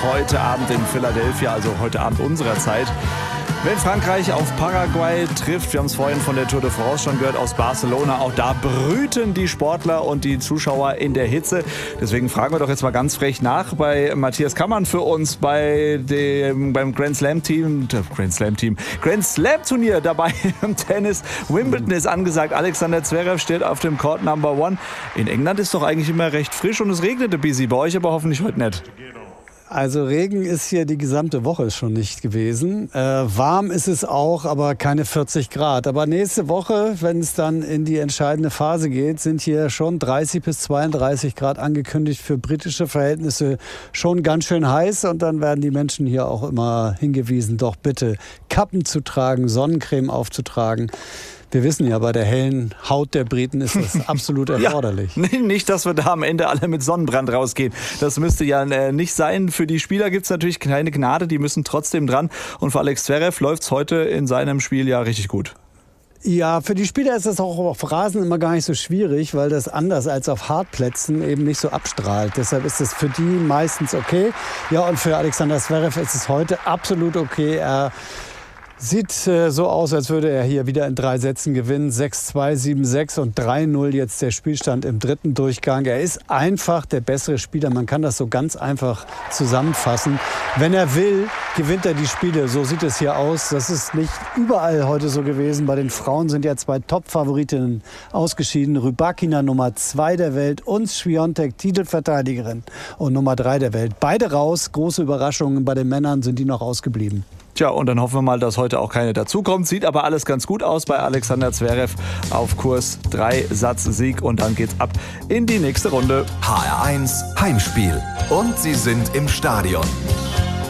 heute Abend in Philadelphia, also heute Abend unserer Zeit. Wenn Frankreich auf Paraguay trifft, wir haben es vorhin von der Tour de France schon gehört, aus Barcelona, auch da brüten die Sportler und die Zuschauer in der Hitze. Deswegen fragen wir doch jetzt mal ganz frech nach bei Matthias Kammann für uns beim Grand Slam Turnier dabei im Tennis. Wimbledon ist angesagt, Alexander Zverev steht auf dem Court Number 1. In England ist doch eigentlich immer recht frisch und es regnete busy, bei euch aber hoffentlich heute nicht. Also Regen ist hier die gesamte Woche schon nicht gewesen. Warm ist es auch, aber keine 40 Grad. Aber nächste Woche, wenn es dann in die entscheidende Phase geht, sind hier schon 30 bis 32 Grad angekündigt. Für britische Verhältnisse schon ganz schön heiß. Und dann werden die Menschen hier auch immer hingewiesen, doch bitte Kappen zu tragen, Sonnencreme aufzutragen. Wir wissen ja, bei der hellen Haut der Briten ist das absolut erforderlich. Ja, nicht, dass wir da am Ende alle mit Sonnenbrand rausgehen. Das müsste ja nicht sein. Für die Spieler gibt es natürlich keine Gnade, die müssen trotzdem dran. Und für Alex Zverev läuft es heute in seinem Spiel ja richtig gut. Ja, für die Spieler ist das auch auf Rasen immer gar nicht so schwierig, weil das anders als auf Hartplätzen eben nicht so abstrahlt. Deshalb ist es für die meistens okay. Ja, und für Alexander Zverev ist es heute absolut okay. Er sieht so aus, als würde er hier wieder in 3 Sätzen gewinnen. 6-2, 7-6 und 3-0 jetzt der Spielstand im dritten Durchgang. Er ist einfach der bessere Spieler. Man kann das so ganz einfach zusammenfassen. Wenn er will, gewinnt er die Spiele. So sieht es hier aus. Das ist nicht überall heute so gewesen. Bei den Frauen sind ja 2 Top-Favoritinnen ausgeschieden. Rybakina Nummer 2 der Welt und Swiatek Titelverteidigerin und Nummer 3 der Welt. Beide raus. Große Überraschungen. Bei den Männern sind die noch ausgeblieben. Tja, und dann hoffen wir mal, dass heute auch keine dazukommt. Sieht aber alles ganz gut aus bei Alexander Zverev auf Kurs 3 Satz-Sieg. Und dann geht's ab in die nächste Runde. HR1 Heimspiel. Und sie sind im Stadion.